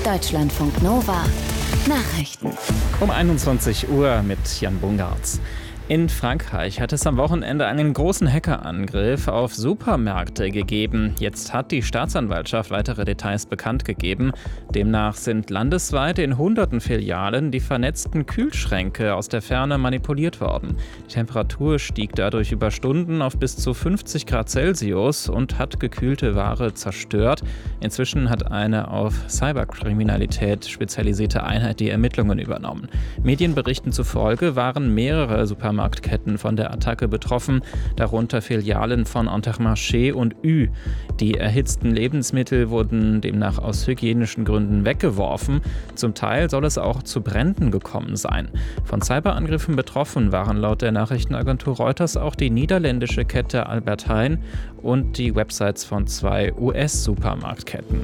Deutschlandfunk Nova Nachrichten. Um 21 Uhr mit Jan Bungartz. In Frankreich hat es am Wochenende einen großen Hackerangriff auf Supermärkte gegeben. Jetzt hat die Staatsanwaltschaft weitere Details bekannt gegeben. Demnach sind landesweit in hunderten Filialen die vernetzten Kühlschränke aus der Ferne manipuliert worden. Die Temperatur stieg dadurch über Stunden auf bis zu 50 Grad Celsius und hat gekühlte Ware zerstört. Inzwischen hat eine auf Cyberkriminalität spezialisierte Einheit die Ermittlungen übernommen. Medienberichten zufolge waren mehrere Supermärkte von der Attacke betroffen, darunter Filialen von Intermarché und Ü. Die erhitzten Lebensmittel wurden demnach aus hygienischen Gründen weggeworfen. Zum Teil soll es auch zu Bränden gekommen sein. Von Cyberangriffen betroffen waren laut der Nachrichtenagentur Reuters auch die niederländische Kette Albert Heijn und die Websites von 2 US-Supermarktketten.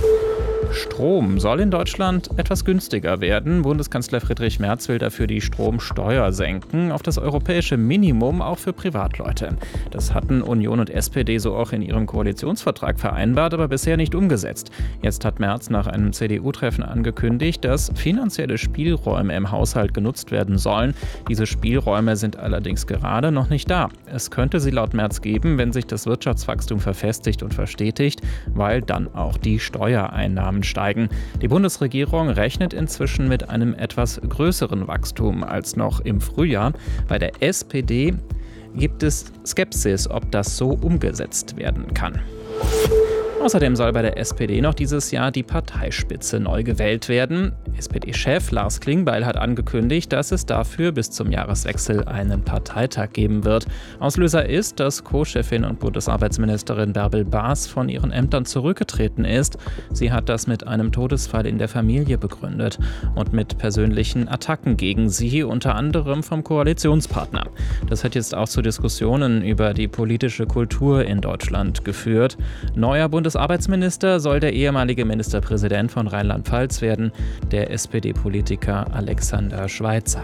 Strom soll in Deutschland etwas günstiger werden. Bundeskanzler Friedrich Merz will dafür die Stromsteuer senken auf das europäische Minimum, auch für Privatleute. Das hatten Union und SPD so auch in ihrem Koalitionsvertrag vereinbart, aber bisher nicht umgesetzt. Jetzt hat Merz nach einem CDU-Treffen angekündigt, dass finanzielle Spielräume im Haushalt genutzt werden sollen. Diese Spielräume sind allerdings gerade noch nicht da. Es könnte sie laut Merz geben, wenn sich das Wirtschaftswachstum verfestigt und verstetigt, weil dann auch die Steuereinnahmen steigen. Die Bundesregierung rechnet inzwischen mit einem etwas größeren Wachstum als noch im Frühjahr. Bei der SPD gibt es Skepsis, ob das so umgesetzt werden kann. Außerdem soll bei der SPD noch dieses Jahr die Parteispitze neu gewählt werden. SPD-Chef Lars Klingbeil hat angekündigt, dass es dafür bis zum Jahreswechsel einen Parteitag geben wird. Auslöser ist, dass Co-Chefin und Bundesarbeitsministerin Bärbel Baas von ihren Ämtern zurückgetreten ist. Sie hat das mit einem Todesfall in der Familie begründet und mit persönlichen Attacken gegen sie, unter anderem vom Koalitionspartner. Das hat jetzt auch zu Diskussionen über die politische Kultur in Deutschland geführt. Neuer Bundesarbeitsminister soll der ehemalige Ministerpräsident von Rheinland-Pfalz werden, der SPD-Politiker Alexander Schweitzer.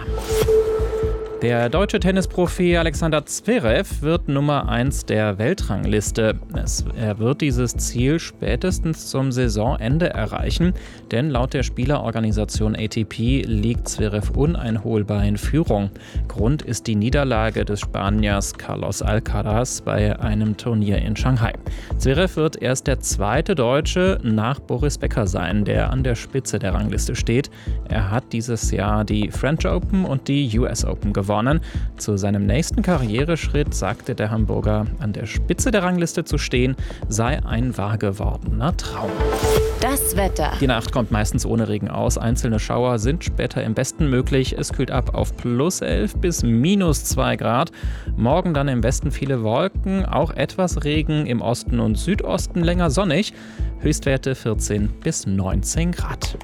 Der deutsche Tennisprofi Alexander Zverev wird Nummer 1 der Weltrangliste. Er wird dieses Ziel spätestens zum Saisonende erreichen, denn laut der Spielerorganisation ATP liegt Zverev uneinholbar in Führung. Grund ist die Niederlage des Spaniers Carlos Alcaraz bei einem Turnier in Shanghai. Zverev wird erst der zweite Deutsche nach Boris Becker sein, der an der Spitze der Rangliste steht. Er hat dieses Jahr die French Open und die US Open gewonnen. Zu seinem nächsten Karriereschritt sagte der Hamburger, an der Spitze der Rangliste zu stehen, sei ein wahr gewordener Traum. Das Wetter. Die Nacht kommt meistens ohne Regen aus. Einzelne Schauer sind später im Westen möglich. Es kühlt ab auf +11 bis -2 Grad. Morgen dann im Westen viele Wolken, auch etwas Regen, im Osten und Südosten länger sonnig. Höchstwerte 14 bis 19 Grad.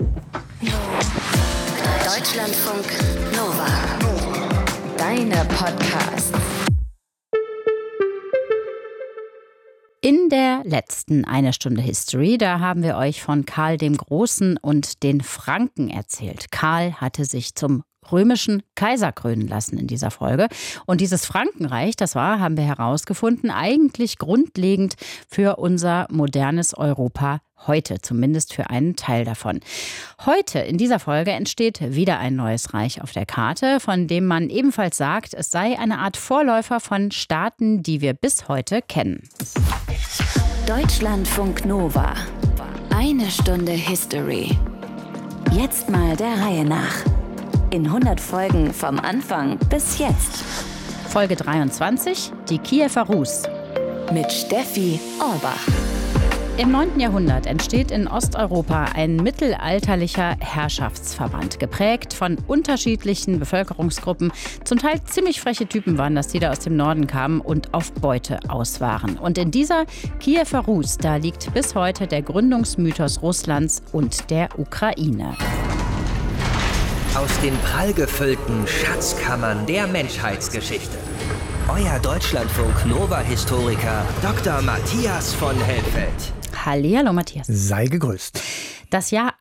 Deutschlandfunk Nova. Deine Podcasts. In der letzten Eine Stunde History, da haben wir euch von Karl dem Großen und den Franken erzählt. Karl hatte sich zum römischen Kaiser krönen lassen in dieser Folge. Und dieses Frankenreich, das war, haben wir herausgefunden, eigentlich grundlegend für unser modernes Europa heute, zumindest für einen Teil davon. Heute in dieser Folge entsteht wieder ein neues Reich auf der Karte, von dem man ebenfalls sagt, es sei eine Art Vorläufer von Staaten, die wir bis heute kennen. Deutschlandfunk Nova. Eine Stunde History. Jetzt mal der Reihe nach. In 100 Folgen vom Anfang bis jetzt. Folge 23, die Kiewer Rus. Mit Steffi Orbach. Im 9. Jahrhundert entsteht in Osteuropa ein mittelalterlicher Herrschaftsverband, geprägt von unterschiedlichen Bevölkerungsgruppen. Zum Teil ziemlich freche Typen waren das, die da aus dem Norden kamen und auf Beute aus waren. Und in dieser Kiewer Rus, da liegt bis heute der Gründungsmythos Russlands und der Ukraine. Aus den prallgefüllten Schatzkammern der Menschheitsgeschichte. Euer Deutschlandfunk Nova-Historiker Dr. Matthias von Helfeld. Hallihallo Matthias. Sei gegrüßt. Das Jahr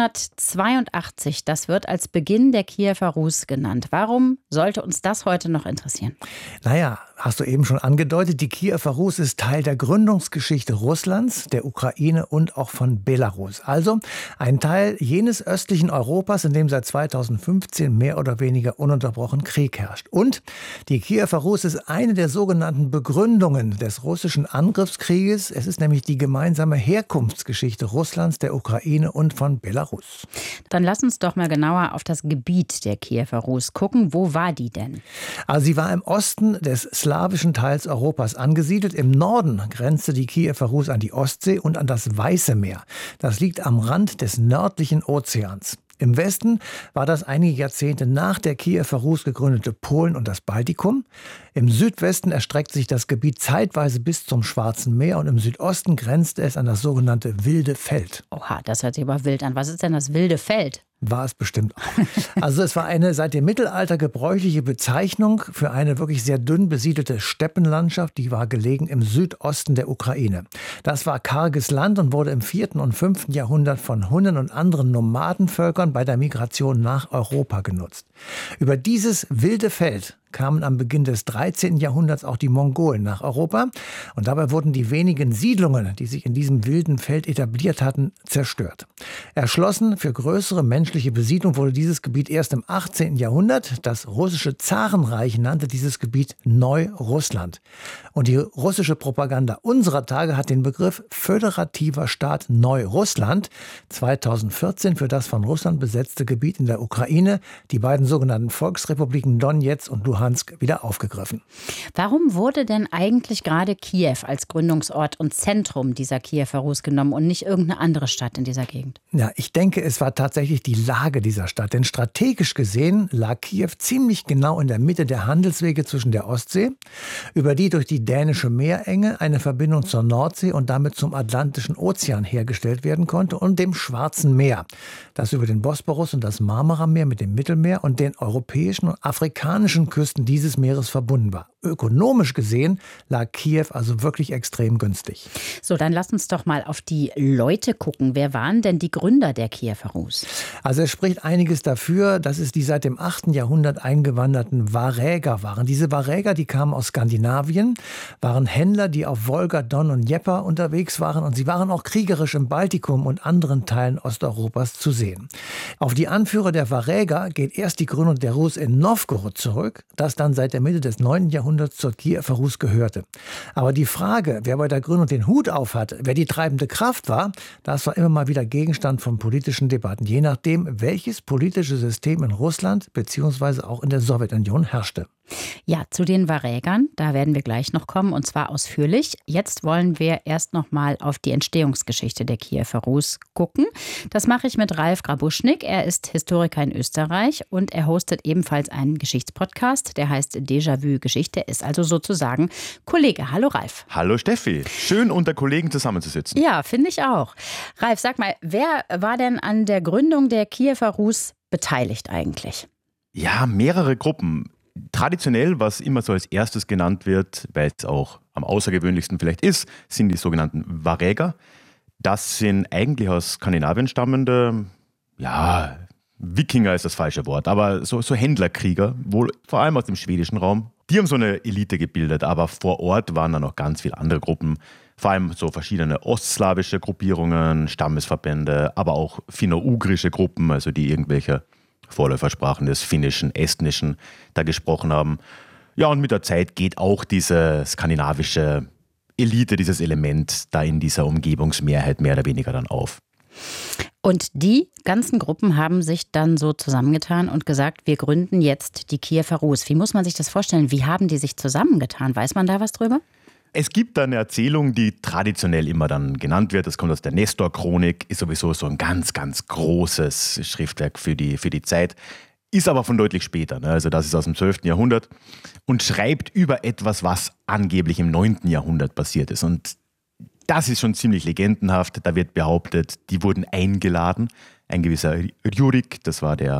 882, das wird als Beginn der Kiewer Rus genannt. Warum sollte uns das heute noch interessieren? Naja, hast du eben schon angedeutet, die Kiewer Rus ist Teil der Gründungsgeschichte Russlands, der Ukraine und auch von Belarus. Also ein Teil jenes östlichen Europas, in dem seit 2015 mehr oder weniger ununterbrochen Krieg herrscht. Und die Kiewer Rus ist eine der sogenannten Begründungen des russischen Angriffskrieges. Es ist nämlich die gemeinsame Herkunftsgeschichte Russlands, der Ukraine und von Belarus. Dann lass uns doch mal genauer auf das Gebiet der Kiewer Rus gucken. Wo war die denn? Also sie war im Osten des slawischen Teils Europas angesiedelt. Im Norden grenzte die Kiewer Rus an die Ostsee und an das Weiße Meer. Das liegt am Rand des nördlichen Ozeans. Im Westen war das einige Jahrzehnte nach der Kiewer Rus gegründete Polen und das Baltikum. Im Südwesten erstreckt sich das Gebiet zeitweise bis zum Schwarzen Meer und im Südosten grenzt es an das sogenannte Wilde Feld. Oha, das hört sich aber wild an. Was ist denn das Wilde Feld? War es bestimmt auch. Also es war eine seit dem Mittelalter gebräuchliche Bezeichnung für eine wirklich sehr dünn besiedelte Steppenlandschaft, die war gelegen im Südosten der Ukraine. Das war karges Land und wurde im 4. und 5. Jahrhundert von Hunnen und anderen Nomadenvölkern bei der Migration nach Europa genutzt. Über dieses wilde Feld kamen am Beginn des 13. Jahrhunderts auch die Mongolen nach Europa. Und dabei wurden die wenigen Siedlungen, die sich in diesem wilden Feld etabliert hatten, zerstört. Erschlossen für größere menschliche Besiedlung wurde dieses Gebiet erst im 18. Jahrhundert. Das russische Zarenreich nannte dieses Gebiet Neu-Russland. Und die russische Propaganda unserer Tage hat den Begriff föderativer Staat Neu-Russland 2014 für das von Russland besetzte Gebiet in der Ukraine, die beiden sogenannten Volksrepubliken Donezk und Luhansk, wieder aufgegriffen. Warum wurde denn eigentlich gerade Kiew als Gründungsort und Zentrum dieser Kiewer Rus genommen und nicht irgendeine andere Stadt in dieser Gegend? Ja, ich denke, es war tatsächlich die Lage dieser Stadt. Denn strategisch gesehen lag Kiew ziemlich genau in der Mitte der Handelswege zwischen der Ostsee, über die durch die dänische Meerenge eine Verbindung zur Nordsee und damit zum Atlantischen Ozean hergestellt werden konnte und dem Schwarzen Meer, das über den Bosporus und das Marmarameer mit dem Mittelmeer und den europäischen und afrikanischen Küsten dieses Meeres verbunden war. Ökonomisch gesehen lag Kiew also wirklich extrem günstig. So, dann lass uns doch mal auf die Leute gucken. Wer waren denn die Gründer der Kiewer Rus? Also es spricht einiges dafür, dass es die seit dem 8. Jahrhundert eingewanderten Varäger waren. Diese Varäger, die kamen aus Skandinavien, waren Händler, die auf Wolga, Don und Dnepr unterwegs waren und sie waren auch kriegerisch im Baltikum und anderen Teilen Osteuropas zu sehen. Auf die Anführer der Varäger geht erst die Gründung der Rus in Novgorod zurück, das dann seit der Mitte des 9. Jahrhunderts zur Kiewer Rus gehörte. Aber die Frage, wer bei der Gründung den Hut aufhat, wer die treibende Kraft war, das war immer mal wieder Gegenstand von politischen Debatten, je nachdem, welches politische System in Russland bzw. auch in der Sowjetunion herrschte. Ja, zu den Varägern, da werden wir gleich noch kommen und zwar ausführlich. Jetzt wollen wir erst noch mal auf die Entstehungsgeschichte der Kiewer Rus gucken. Das mache ich mit Ralf Grabuschnik. Er ist Historiker in Österreich und er hostet ebenfalls einen Geschichtspodcast, der heißt Déjà-vu Geschichte. Er ist also sozusagen Kollege. Hallo Ralf. Hallo Steffi. Schön unter Kollegen zusammenzusitzen. Ja, finde ich auch. Ralf, sag mal, wer war denn an der Gründung der Kiewer Rus beteiligt eigentlich? Ja, mehrere Gruppen. Traditionell, was immer so als erstes genannt wird, weil es auch am außergewöhnlichsten vielleicht ist, sind die sogenannten Varäger. Das sind eigentlich aus Skandinavien stammende, ja, Wikinger ist das falsche Wort, aber so Händlerkrieger, wohl vor allem aus dem schwedischen Raum. Die haben so eine Elite gebildet, aber vor Ort waren dann noch ganz viele andere Gruppen, vor allem so verschiedene ostslawische Gruppierungen, Stammesverbände, aber auch finno-ugrische Gruppen, also die irgendwelche Vorläufersprachen des Finnischen, Estnischen da gesprochen haben. Ja, und mit der Zeit geht auch diese skandinavische Elite, dieses Element da in dieser Umgebungsmehrheit mehr oder weniger dann auf. Und die ganzen Gruppen haben sich dann so zusammengetan und gesagt, wir gründen jetzt die Kiewer Rus. Wie muss man sich das vorstellen? Wie haben die sich zusammengetan? Weiß man da was drüber? Es gibt da eine Erzählung, die traditionell immer dann genannt wird. Das kommt aus der Nestor-Chronik, ist sowieso so ein ganz, ganz großes Schriftwerk für die Zeit. Ist aber von deutlich später, ne? Also das ist aus dem 12. Jahrhundert und schreibt über etwas, was angeblich im 9. Jahrhundert passiert ist. Und das ist schon ziemlich legendenhaft. Da wird behauptet, die wurden eingeladen. Ein gewisser Rjurik, das war der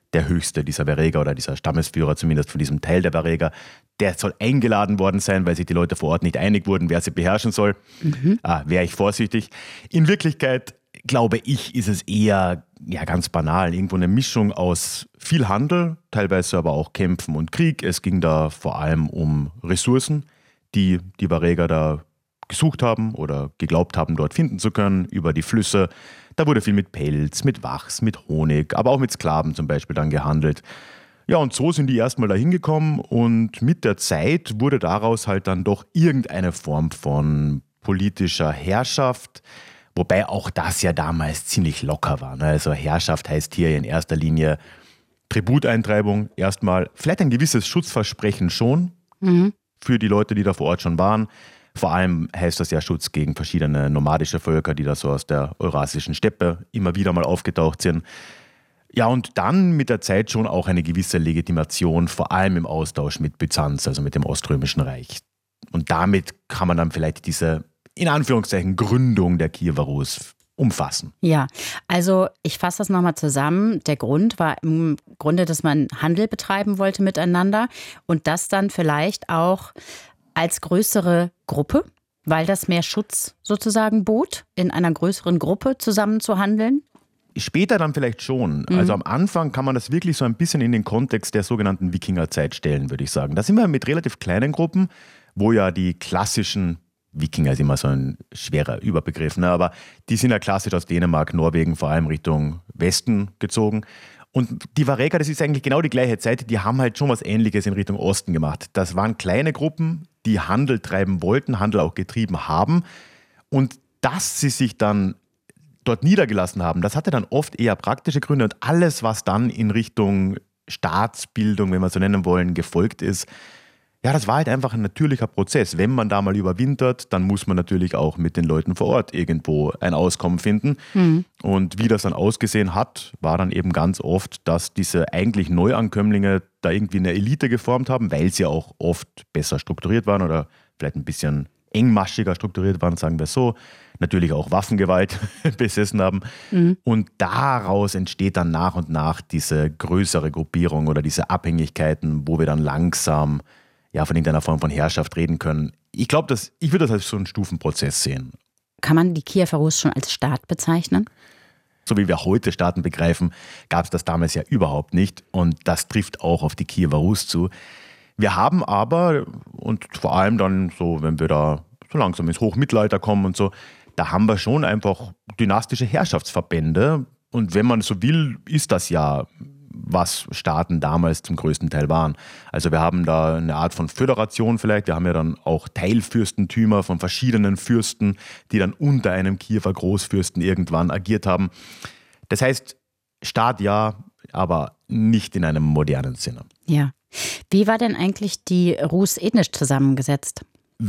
der höchste dieser Wareger oder dieser Stammesführer, zumindest von diesem Teil der Wareger, der soll eingeladen worden sein, weil sich die Leute vor Ort nicht einig wurden, wer sie beherrschen soll. Wäre ich vorsichtig. In Wirklichkeit, glaube ich, ist es eher ganz banal. Irgendwo eine Mischung aus viel Handel, teilweise aber auch Kämpfen und Krieg. Es ging da vor allem um Ressourcen, die die Wareger da gesucht haben oder geglaubt haben, dort finden zu können, über die Flüsse. Da wurde viel mit Pelz, mit Wachs, mit Honig, aber auch mit Sklaven zum Beispiel dann gehandelt. Ja, und so sind die erstmal da hingekommen und mit der Zeit wurde daraus halt dann doch irgendeine Form von politischer Herrschaft, wobei auch das ja damals ziemlich locker war. Also Herrschaft heißt hier in erster Linie Tributeintreibung erstmal, vielleicht ein gewisses Schutzversprechen schon für die Leute, die da vor Ort schon waren. Vor allem heißt das ja Schutz gegen verschiedene nomadische Völker, die da so aus der eurasischen Steppe immer wieder mal aufgetaucht sind. Ja, und dann mit der Zeit schon auch eine gewisse Legitimation, vor allem im Austausch mit Byzanz, also mit dem Oströmischen Reich. Und damit kann man dann vielleicht diese, in Anführungszeichen, Gründung der Kiewer Rus umfassen. Ja, also ich fasse das nochmal zusammen. Der Grund war im Grunde, dass man Handel betreiben wollte miteinander und das dann vielleicht auch als größere Gruppe, weil das mehr Schutz sozusagen bot, in einer größeren Gruppe zusammen zu handeln? Später dann vielleicht schon. Also am Anfang kann man das wirklich so ein bisschen in den Kontext der sogenannten Wikingerzeit stellen, würde ich sagen. Da sind wir mit relativ kleinen Gruppen, wo ja die klassischen Wikinger ist immer so ein schwerer Überbegriff, ne? Aber die sind ja klassisch aus Dänemark, Norwegen, vor allem Richtung Westen gezogen. Und die Wareger, das ist eigentlich genau die gleiche Zeit, die haben halt schon was Ähnliches in Richtung Osten gemacht. Das waren kleine Gruppen, die Handel treiben wollten, Handel auch getrieben haben. Und dass sie sich dann dort niedergelassen haben, das hatte dann oft eher praktische Gründe. Und alles, was dann in Richtung Staatsbildung, wenn wir so nennen wollen, gefolgt ist, ja, das war halt einfach ein natürlicher Prozess. Wenn man da mal überwintert, dann muss man natürlich auch mit den Leuten vor Ort irgendwo ein Auskommen finden. Und wie das dann ausgesehen hat, war dann eben ganz oft, dass diese eigentlich Neuankömmlinge da irgendwie eine Elite geformt haben, weil sie auch oft besser strukturiert waren oder vielleicht ein bisschen engmaschiger strukturiert waren, sagen wir so. Natürlich auch Waffengewalt besessen haben. Und daraus entsteht dann nach und nach diese größere Gruppierung oder diese Abhängigkeiten, wo wir dann langsam von irgendeiner Form von Herrschaft reden können. Ich glaube, ich würde das als so einen Stufenprozess sehen. Kann man die Kiewer Rus schon als Staat bezeichnen? So wie wir heute Staaten begreifen, gab es das damals ja überhaupt nicht. Und das trifft auch auf die Kiewer Rus zu. Wir haben aber, und vor allem dann so, wenn wir da so langsam ins Hochmittelalter kommen und so, da haben wir schon einfach dynastische Herrschaftsverbände. Und wenn man so will, ist das ja, was Staaten damals zum größten Teil waren. Also wir haben da eine Art von Föderation vielleicht. Wir haben ja dann auch Teilfürstentümer von verschiedenen Fürsten, die dann unter einem Kiewer Großfürsten irgendwann agiert haben. Das heißt, Staat ja, aber nicht in einem modernen Sinne. Ja. Wie war denn eigentlich die Rus ethnisch zusammengesetzt?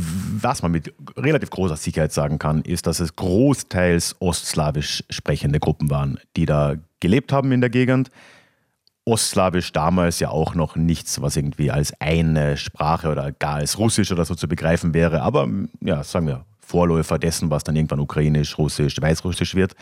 Was man mit relativ großer Sicherheit sagen kann, ist, dass es großteils ostslawisch sprechende Gruppen waren, die da gelebt haben in der Gegend. Ostslawisch damals ja auch noch nichts, was irgendwie als eine Sprache oder gar als Russisch oder so zu begreifen wäre. Aber ja, sagen wir, Vorläufer dessen, was dann irgendwann Ukrainisch, Russisch, Weißrussisch wird.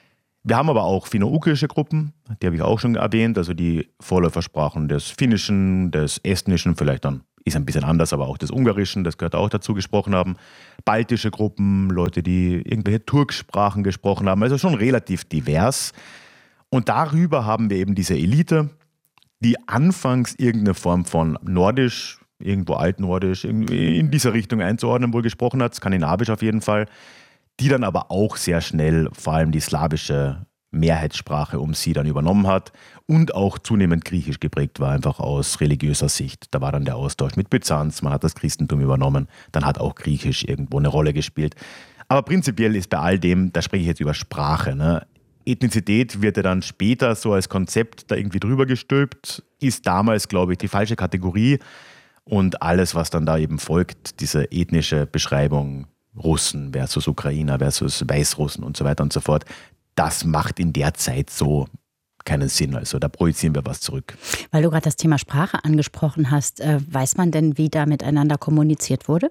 Wir haben aber auch finno-ugrische Gruppen, die habe ich auch schon erwähnt, also die Vorläufersprachen des Finnischen, des Estnischen, vielleicht dann ist ein bisschen anders, aber auch des Ungarischen, das gehört auch dazu, gesprochen haben. Baltische Gruppen, Leute, die irgendwelche Turksprachen gesprochen haben, also schon relativ divers. Und darüber haben wir eben diese Elite, die anfangs irgendeine Form von Nordisch, irgendwo Altnordisch, irgendwie in dieser Richtung einzuordnen wohl gesprochen hat, skandinavisch auf jeden Fall, die dann aber auch sehr schnell vor allem die slawische Mehrheitssprache um sie dann übernommen hat und auch zunehmend griechisch geprägt war, einfach aus religiöser Sicht. Da war dann der Austausch mit Byzanz, man hat das Christentum übernommen, dann hat auch Griechisch irgendwo eine Rolle gespielt. Aber prinzipiell ist bei all dem, da spreche ich jetzt über Sprache, ne? Ethnizität wird ja dann später so als Konzept da irgendwie drüber gestülpt, ist damals, glaube ich, die falsche Kategorie. Und alles, was dann da eben folgt, diese ethnische Beschreibung, Russen versus Ukrainer versus Weißrussen und so weiter und so fort, das macht in der Zeit so keinen Sinn. Also da projizieren wir was zurück. Weil du gerade das Thema Sprache angesprochen hast, weiß man denn, wie da miteinander kommuniziert wurde?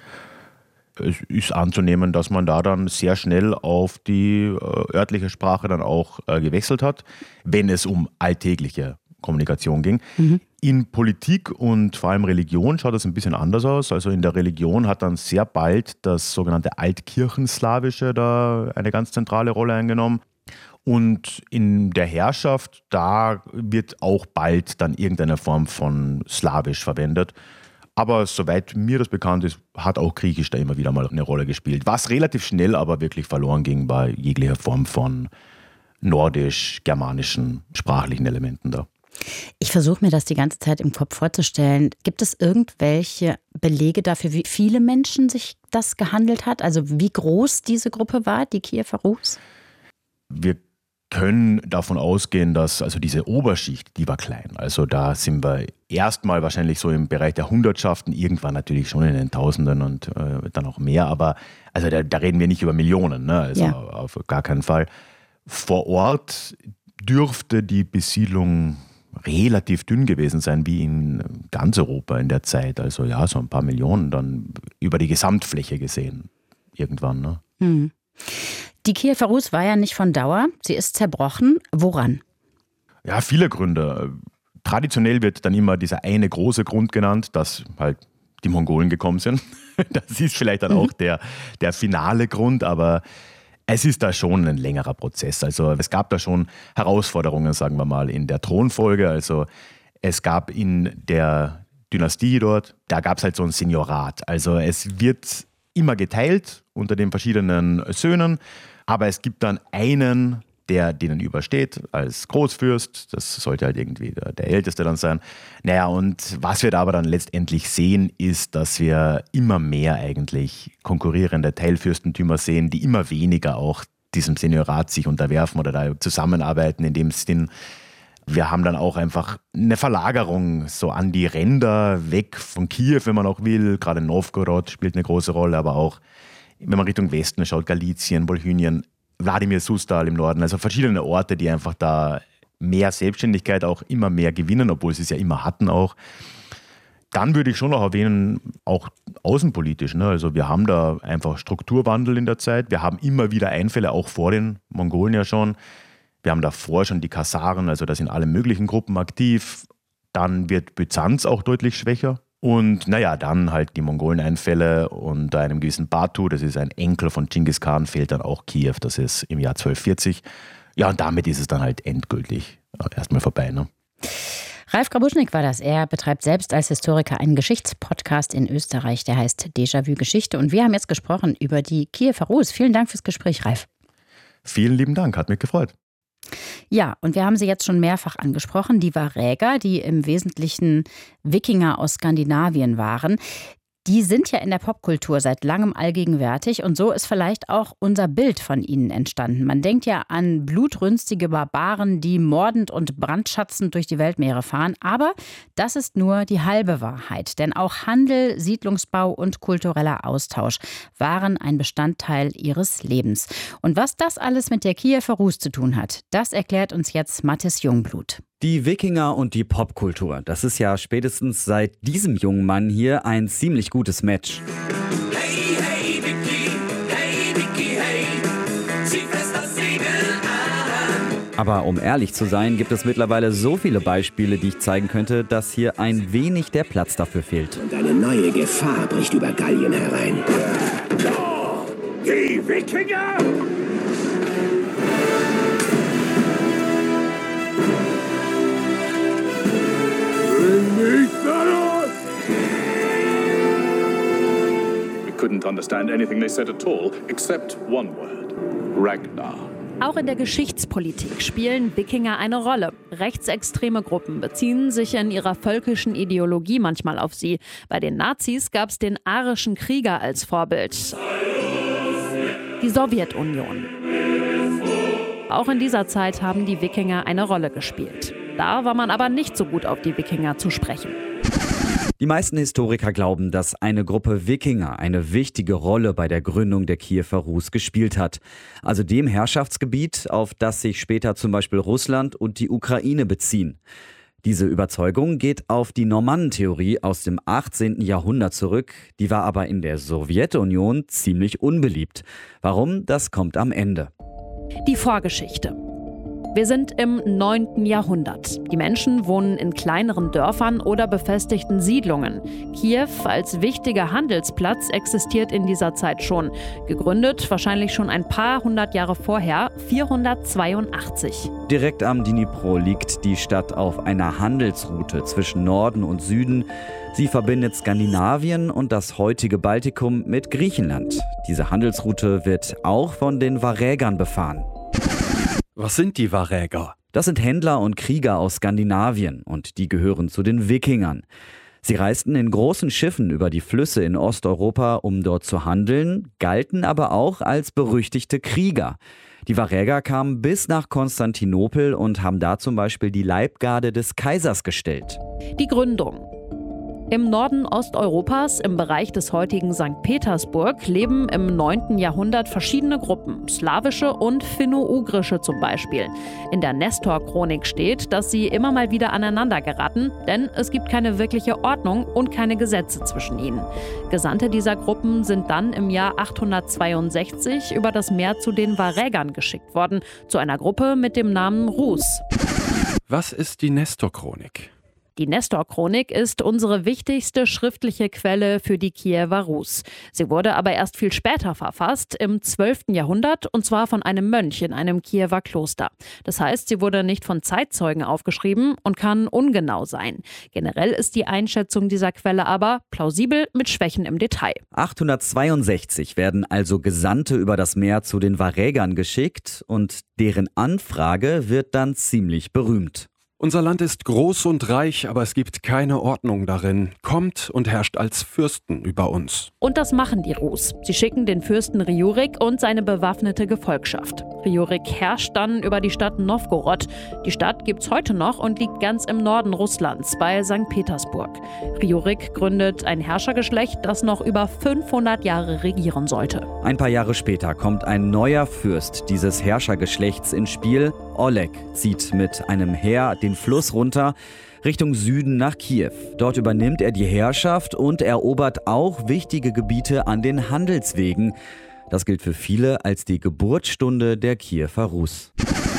Es ist anzunehmen, dass man da dann sehr schnell auf die örtliche Sprache dann auch gewechselt hat, wenn es um alltägliche Kommunikation ging. In Politik und vor allem Religion schaut das ein bisschen anders aus. Also in der Religion hat dann sehr bald das sogenannte Altkirchenslawische da eine ganz zentrale Rolle eingenommen. Und in der Herrschaft, da wird auch bald dann irgendeine Form von Slawisch verwendet. Aber soweit mir das bekannt ist, hat auch Griechisch da immer wieder mal eine Rolle gespielt. Was relativ schnell aber wirklich verloren ging bei jeglicher Form von nordisch-germanischen sprachlichen Elementen da. Ich versuche mir das die ganze Zeit im Kopf vorzustellen. Gibt es irgendwelche Belege dafür, wie viele Menschen sich das gehandelt hat? Also wie groß diese Gruppe war, die Kiewer Rus? Wir können davon ausgehen, dass also diese Oberschicht, die war klein. Also da sind wir erstmal wahrscheinlich so im Bereich der Hundertschaften, irgendwann natürlich schon in den Tausenden und dann auch mehr. Aber also da reden wir nicht über Millionen, ne? Also auf gar keinen Fall. Vor Ort dürfte die Besiedlung relativ dünn gewesen sein, wie in ganz Europa in der Zeit. Also ja, so ein paar Millionen dann über die Gesamtfläche gesehen irgendwann. Ne? Hm. Die Kiewer Rus war ja nicht von Dauer. Sie ist zerbrochen. Woran? Ja, viele Gründe. Traditionell wird dann immer dieser eine große Grund genannt, dass halt die Mongolen gekommen sind. Das ist vielleicht dann auch der finale Grund, aber es ist da schon ein längerer Prozess. Also es gab da schon Herausforderungen, sagen wir mal, in der Thronfolge. Also es gab in der Dynastie dort, da gab es halt so ein Seniorat. Also es wird immer geteilt unter den verschiedenen Söhnen, aber es gibt dann einen, der denen übersteht als Großfürst. Das sollte halt irgendwie der Älteste dann sein. Naja, und was wir da aber dann letztendlich sehen, ist, dass wir immer mehr eigentlich konkurrierende Teilfürstentümer sehen, die immer weniger auch diesem Seniorat sich unterwerfen oder da zusammenarbeiten in dem Sinn. Wir haben dann auch einfach eine Verlagerung so an die Ränder, weg von Kiew, wenn man auch will. Gerade Novgorod spielt eine große Rolle, aber auch, wenn man Richtung Westen schaut, Galizien, Wolhynien, Wladimir Susdal im Norden, also verschiedene Orte, die einfach da mehr Selbstständigkeit auch immer mehr gewinnen, obwohl sie es ja immer hatten auch. Dann würde ich schon noch erwähnen, auch außenpolitisch. Ne? Also wir haben da einfach Strukturwandel in der Zeit. Wir haben immer wieder Einfälle, auch vor den Mongolen ja schon. Wir haben davor schon die Kasaren, also da sind alle möglichen Gruppen aktiv. Dann wird Byzanz auch deutlich schwächer. Und naja, dann halt die Mongolen-Einfälle und einem gewissen Batu, das ist ein Enkel von Genghis Khan, fehlt dann auch Kiew, das ist im Jahr 1240. Ja, und damit ist es dann halt endgültig erstmal vorbei. Ne? Ralf Grabuschnik war das. Er betreibt selbst als Historiker einen Geschichtspodcast in Österreich, der heißt Déjà-vu Geschichte. Und wir haben jetzt gesprochen über die Kiewer Rus. Vielen Dank fürs Gespräch, Ralf. Vielen lieben Dank, hat mich gefreut. Ja, und wir haben sie jetzt schon mehrfach angesprochen, die Varäger, die im Wesentlichen Wikinger aus Skandinavien waren. Die sind ja in der Popkultur seit langem allgegenwärtig und so ist vielleicht auch unser Bild von ihnen entstanden. Man denkt ja an blutrünstige Barbaren, die mordend und brandschatzend durch die Weltmeere fahren, aber das ist nur die halbe Wahrheit. Denn auch Handel, Siedlungsbau und kultureller Austausch waren ein Bestandteil ihres Lebens. Und was das alles mit der Kiewer Rus zu tun hat, das erklärt uns jetzt Mathis Jungblut. Die Wikinger und die Popkultur, das ist ja spätestens seit diesem jungen Mann hier ein ziemlich gutes Match. Hey, hey, Vicky, hey, zieh fest das Segel an. Aber um ehrlich zu sein, gibt es mittlerweile so viele Beispiele, die ich zeigen könnte, dass hier ein wenig der Platz dafür fehlt. Und eine neue Gefahr bricht über Gallien herein. Die Wikinger! We couldn't understand anything they said at all, except one word: Ragnar. Auch in der Geschichtspolitik spielen Wikinger eine Rolle. Rechtsextreme Gruppen beziehen sich in ihrer völkischen Ideologie manchmal auf sie. Bei den Nazis gab es den arischen Krieger als Vorbild. Die Sowjetunion. Auch in dieser Zeit haben die Wikinger eine Rolle gespielt. Da war man aber nicht so gut auf die Wikinger zu sprechen. Die meisten Historiker glauben, dass eine Gruppe Wikinger eine wichtige Rolle bei der Gründung der Kiewer Rus gespielt hat. Also dem Herrschaftsgebiet, auf das sich später zum Beispiel Russland und die Ukraine beziehen. Diese Überzeugung geht auf die Normannentheorie aus dem 18. Jahrhundert zurück. Die war aber in der Sowjetunion ziemlich unbeliebt. Warum? Das kommt am Ende. Die Vorgeschichte. Wir sind im 9. Jahrhundert. Die Menschen wohnen in kleineren Dörfern oder befestigten Siedlungen. Kiew als wichtiger Handelsplatz existiert in dieser Zeit schon. Gegründet wahrscheinlich schon ein paar hundert Jahre vorher, 482. Direkt am Dnipro liegt die Stadt auf einer Handelsroute zwischen Norden und Süden. Sie verbindet Skandinavien und das heutige Baltikum mit Griechenland. Diese Handelsroute wird auch von den Varägern befahren. Was sind die Varäger? Das sind Händler und Krieger aus Skandinavien und die gehören zu den Wikingern. Sie reisten in großen Schiffen über die Flüsse in Osteuropa, um dort zu handeln, galten aber auch als berüchtigte Krieger. Die Varäger kamen bis nach Konstantinopel und haben da zum Beispiel die Leibgarde des Kaisers gestellt. Die Gründung. Im Norden Osteuropas, im Bereich des heutigen St. Petersburg, leben im 9. Jahrhundert verschiedene Gruppen, slawische und finno-ugrische zum Beispiel. In der Nestor-Chronik steht, dass sie immer mal wieder aneinander geraten, denn es gibt keine wirkliche Ordnung und keine Gesetze zwischen ihnen. Gesandte dieser Gruppen sind dann im Jahr 862 über das Meer zu den Varägern geschickt worden, zu einer Gruppe mit dem Namen Rus. Was ist die Nestor-Chronik? Die Nestor-Chronik ist unsere wichtigste schriftliche Quelle für die Kiewer Rus. Sie wurde aber erst viel später verfasst, im 12. Jahrhundert, und zwar von einem Mönch in einem Kiewer Kloster. Das heißt, sie wurde nicht von Zeitzeugen aufgeschrieben und kann ungenau sein. Generell ist die Einschätzung dieser Quelle aber plausibel mit Schwächen im Detail. 862 werden also Gesandte über das Meer zu den Varägern geschickt und deren Anfrage wird dann ziemlich berühmt. Unser Land ist groß und reich, aber es gibt keine Ordnung darin. Kommt und herrscht als Fürsten über uns. Und das machen die Rus. Sie schicken den Fürsten Rjurik und seine bewaffnete Gefolgschaft. Rjurik herrscht dann über die Stadt Nowgorod. Die Stadt gibt's heute noch und liegt ganz im Norden Russlands, bei St. Petersburg. Rjurik gründet ein Herrschergeschlecht, das noch über 500 Jahre regieren sollte. Ein paar Jahre später kommt ein neuer Fürst dieses Herrschergeschlechts ins Spiel. Oleg zieht mit einem Heer den Fluss runter, Richtung Süden nach Kiew. Dort übernimmt er die Herrschaft und erobert auch wichtige Gebiete an den Handelswegen. Das gilt für viele als die Geburtsstunde der Kiewer Rus.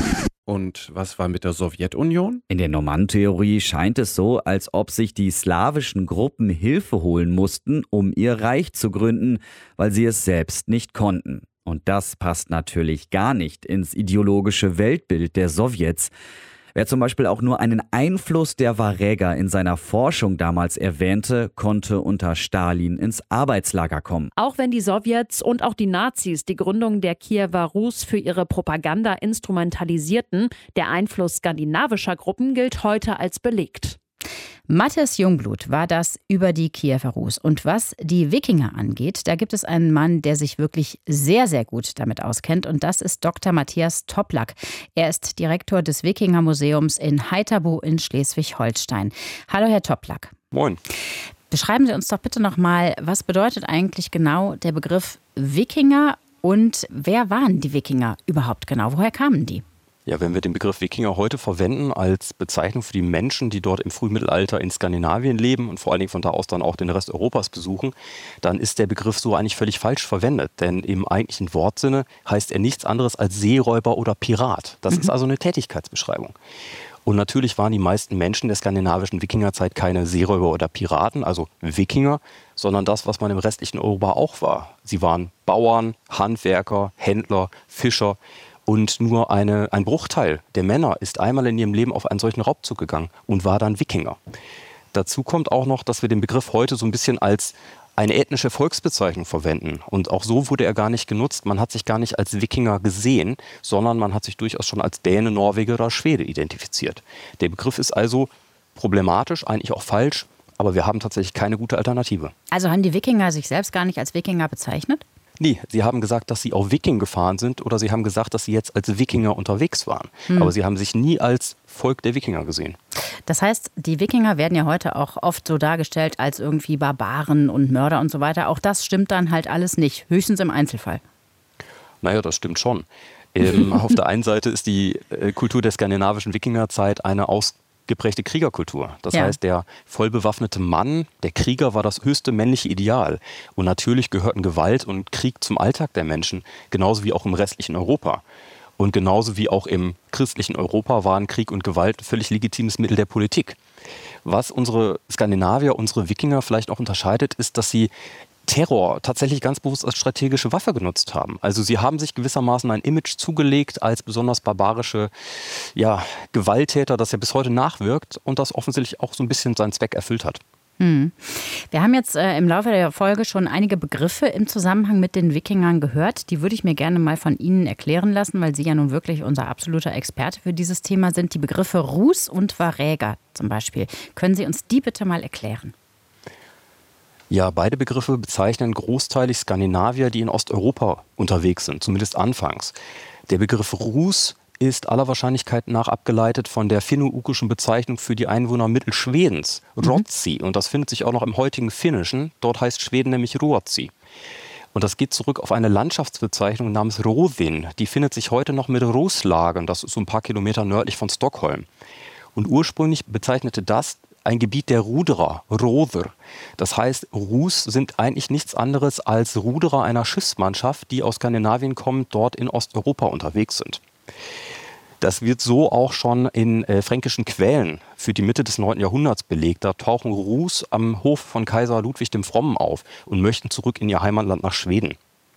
Und was war mit der Sowjetunion? In der Normannentheorie scheint es so, als ob sich die slawischen Gruppen Hilfe holen mussten, um ihr Reich zu gründen, weil sie es selbst nicht konnten. Und das passt natürlich gar nicht ins ideologische Weltbild der Sowjets. Wer zum Beispiel auch nur einen Einfluss der Varäger in seiner Forschung damals erwähnte, konnte unter Stalin ins Arbeitslager kommen. Auch wenn die Sowjets und auch die Nazis die Gründung der Kiewer Rus für ihre Propaganda instrumentalisierten, der Einfluss skandinavischer Gruppen gilt heute als belegt. Mathis Jungblut war das über die Kiewer Rus. Und was die Wikinger angeht, da gibt es einen Mann, der sich wirklich sehr, sehr gut damit auskennt. Und das ist Dr. Matthias Toplak. Er ist Direktor des Wikingermuseums in Heiterbu in Schleswig-Holstein. Hallo, Herr Toplak. Moin. Beschreiben Sie uns doch bitte nochmal, was bedeutet eigentlich genau der Begriff Wikinger und wer waren die Wikinger überhaupt genau? Woher kamen die? Ja, wenn wir den Begriff Wikinger heute verwenden als Bezeichnung für die Menschen, die dort im Frühmittelalter in Skandinavien leben und vor allen Dingen von da aus dann auch den Rest Europas besuchen, dann ist der Begriff so eigentlich völlig falsch verwendet. Denn im eigentlichen Wortsinne heißt er nichts anderes als Seeräuber oder Pirat. Das ist also eine Tätigkeitsbeschreibung. Und natürlich waren die meisten Menschen der skandinavischen Wikingerzeit keine Seeräuber oder Piraten, also Wikinger, sondern das, was man im restlichen Europa auch war. Sie waren Bauern, Handwerker, Händler, Fischer. Und nur ein Bruchteil der Männer ist einmal in ihrem Leben auf einen solchen Raubzug gegangen und war dann Wikinger. Dazu kommt auch noch, dass wir den Begriff heute so ein bisschen als eine ethnische Volksbezeichnung verwenden. Und auch so wurde er gar nicht genutzt. Man hat sich gar nicht als Wikinger gesehen, sondern man hat sich durchaus schon als Däne, Norweger oder Schwede identifiziert. Der Begriff ist also problematisch, eigentlich auch falsch, aber wir haben tatsächlich keine gute Alternative. Also haben die Wikinger sich selbst gar nicht als Wikinger bezeichnet? Nee, sie haben gesagt, dass sie auf Wiking gefahren sind oder sie haben gesagt, dass sie jetzt als Wikinger unterwegs waren. Aber sie haben sich nie als Volk der Wikinger gesehen. Das heißt, die Wikinger werden ja heute auch oft so dargestellt als irgendwie Barbaren und Mörder und so weiter. Auch das stimmt dann halt alles nicht, höchstens im Einzelfall. Naja, das stimmt schon. Auf der einen Seite ist die Kultur der skandinavischen Wikingerzeit eine ausgeprägte Kriegerkultur. Das heißt, der vollbewaffnete Mann, der Krieger, war das höchste männliche Ideal. Und natürlich gehörten Gewalt und Krieg zum Alltag der Menschen, genauso wie auch im restlichen Europa. Und genauso wie auch im christlichen Europa waren Krieg und Gewalt ein völlig legitimes Mittel der Politik. Was unsere Skandinavier, unsere Wikinger vielleicht auch unterscheidet, ist, dass sie Terror tatsächlich ganz bewusst als strategische Waffe genutzt haben. Also sie haben sich gewissermaßen ein Image zugelegt als besonders barbarische Gewalttäter, das ja bis heute nachwirkt und das offensichtlich auch so ein bisschen seinen Zweck erfüllt hat. Wir haben jetzt im Laufe der Folge schon einige Begriffe im Zusammenhang mit den Wikingern gehört. Die würde ich mir gerne mal von Ihnen erklären lassen, weil Sie ja nun wirklich unser absoluter Experte für dieses Thema sind. Die Begriffe Rus und Varäger zum Beispiel. Können Sie uns die bitte mal erklären? Ja, beide Begriffe bezeichnen großteilig Skandinavier, die in Osteuropa unterwegs sind, zumindest anfangs. Der Begriff Rus ist aller Wahrscheinlichkeit nach abgeleitet von der finno-ugrischen Bezeichnung für die Einwohner Mittelschwedens, Ruotsi. Und das findet sich auch noch im heutigen Finnischen. Dort heißt Schweden nämlich Ruotsi. Und das geht zurück auf eine Landschaftsbezeichnung namens Rodin. Die findet sich heute noch mit Roslagen. Das ist so ein paar Kilometer nördlich von Stockholm. Und ursprünglich bezeichnete das ein Gebiet der Ruderer, Roder. Das heißt, Rus sind eigentlich nichts anderes als Ruderer einer Schiffsmannschaft, die aus Skandinavien kommen, dort in Osteuropa unterwegs sind. Das wird so auch schon in fränkischen Quellen für die Mitte des 9. Jahrhunderts belegt. Da tauchen Rus am Hof von Kaiser Ludwig dem Frommen auf und möchten zurück in ihr Heimatland nach Schweden.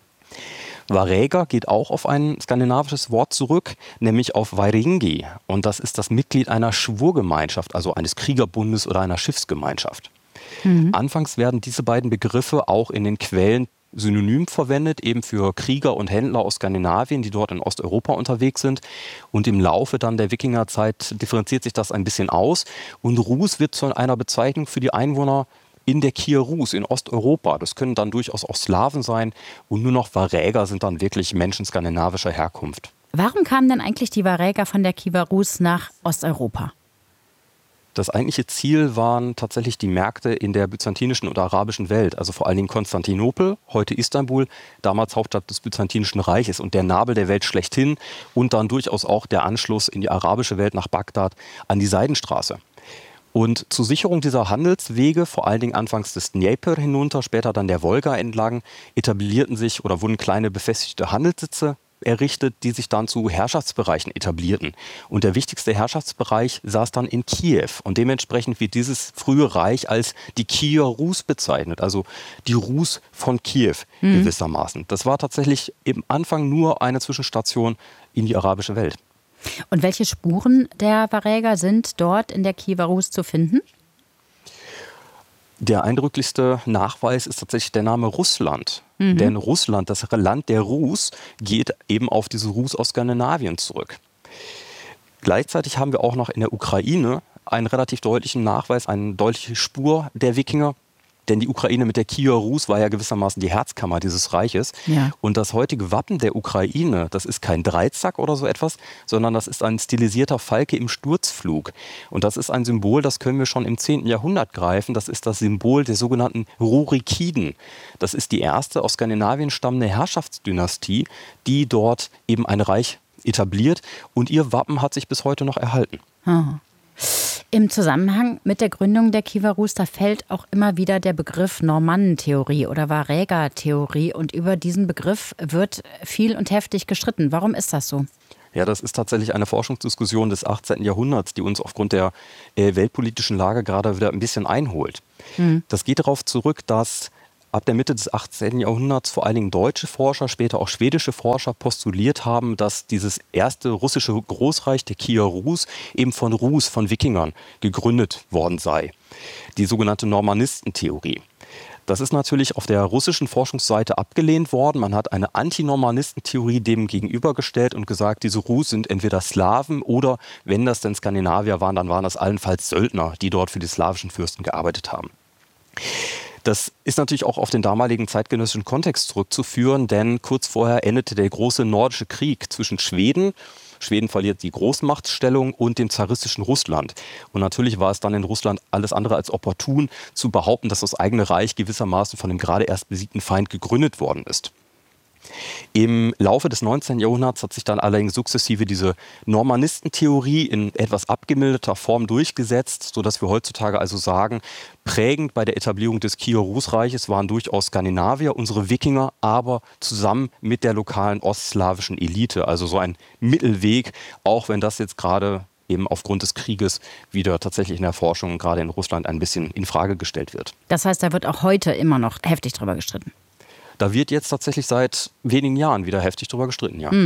Varäger geht auch auf ein skandinavisches Wort zurück, nämlich auf Vaeringi. Und das ist das Mitglied einer Schwurgemeinschaft, also eines Kriegerbundes oder einer Schiffsgemeinschaft. Anfangs werden diese beiden Begriffe auch in den Quellen synonym verwendet, eben für Krieger und Händler aus Skandinavien, die dort in Osteuropa unterwegs sind. Und im Laufe dann der Wikingerzeit differenziert sich das ein bisschen aus. Und Rus wird zu einer Bezeichnung für die Einwohner in der Kiewer Rus in Osteuropa. Das können dann durchaus auch Slawen sein. Und nur noch Varäger sind dann wirklich Menschen skandinavischer Herkunft. Warum kamen denn eigentlich die Varäger von der Kiewer Rus nach Osteuropa? Das eigentliche Ziel waren tatsächlich die Märkte in der byzantinischen und arabischen Welt, also vor allen Dingen Konstantinopel, heute Istanbul, damals Hauptstadt des Byzantinischen Reiches und der Nabel der Welt schlechthin und dann durchaus auch der Anschluss in die arabische Welt nach Bagdad an die Seidenstraße. Und zur Sicherung dieser Handelswege, vor allen Dingen anfangs des Dnepr hinunter, später dann der Wolga entlang, etablierten sich oder wurden kleine befestigte Handelssitze errichtet, die sich dann zu Herrschaftsbereichen etablierten. Und der wichtigste Herrschaftsbereich saß dann in Kiew. Und dementsprechend wird dieses frühe Reich als die Kiewer Rus bezeichnet, also die Rus von Kiew gewissermaßen. Das war tatsächlich im Anfang nur eine Zwischenstation in die arabische Welt. Und welche Spuren der Varäger sind dort in der Kiewer Rus zu finden? Der eindrücklichste Nachweis ist tatsächlich der Name Russland. Denn Russland, das Land der Rus, geht eben auf diese Rus aus Skandinavien zurück. Gleichzeitig haben wir auch noch in der Ukraine einen relativ deutlichen Nachweis, eine deutliche Spur der Wikinger. Denn die Ukraine mit der Kiewer Rus war ja gewissermaßen die Herzkammer dieses Reiches. Ja. Und das heutige Wappen der Ukraine, das ist kein Dreizack oder so etwas, sondern das ist ein stilisierter Falke im Sturzflug. Und das ist ein Symbol, das können wir schon im 10. Jahrhundert greifen. Das ist das Symbol der sogenannten Rurikiden. Das ist die erste aus Skandinavien stammende Herrschaftsdynastie, die dort eben ein Reich etabliert. Und ihr Wappen hat sich bis heute noch erhalten. Im Zusammenhang mit der Gründung der Kiewer Rus, da fällt auch immer wieder der Begriff Normannentheorie oder Varägertheorie. Und über diesen Begriff wird viel und heftig gestritten. Warum ist das so? Ja, das ist tatsächlich eine Forschungsdiskussion des 18. Jahrhunderts, die uns aufgrund der weltpolitischen Lage gerade wieder ein bisschen einholt. Das geht darauf zurück, dass ab der Mitte des 18. Jahrhunderts vor allen Dingen deutsche Forscher, später auch schwedische Forscher postuliert haben, dass dieses erste russische Großreich, der Kiewer Rus, eben von Rus, von Wikingern, gegründet worden sei. Die sogenannte Normannistentheorie. Das ist natürlich auf der russischen Forschungsseite abgelehnt worden. Man hat eine Antinormanistentheorie dem gegenübergestellt und gesagt, diese Rus sind entweder Slawen oder, wenn das denn Skandinavier waren, dann waren das allenfalls Söldner, die dort für die slawischen Fürsten gearbeitet haben. Das ist natürlich auch auf den damaligen zeitgenössischen Kontext zurückzuführen, denn kurz vorher endete der große nordische Krieg zwischen Schweden. Schweden verliert die Großmachtstellung und dem zaristischen Russland. Und natürlich war es dann in Russland alles andere als opportun, zu behaupten, dass das eigene Reich gewissermaßen von dem gerade erst besiegten Feind gegründet worden ist. Im Laufe des 19. Jahrhunderts hat sich dann allerdings sukzessive diese Normannistentheorie in etwas abgemilderter Form durchgesetzt, sodass wir heutzutage also sagen, prägend bei der Etablierung des Kiewer-Rus-Reiches waren durchaus Skandinavier, unsere Wikinger, aber zusammen mit der lokalen ostslawischen Elite, also so ein Mittelweg, auch wenn das jetzt gerade eben aufgrund des Krieges wieder tatsächlich in der Forschung, gerade in Russland, ein bisschen in Frage gestellt wird. Das heißt, da wird auch heute immer noch heftig drüber gestritten. Da wird jetzt tatsächlich seit wenigen Jahren wieder heftig drüber gestritten, ja.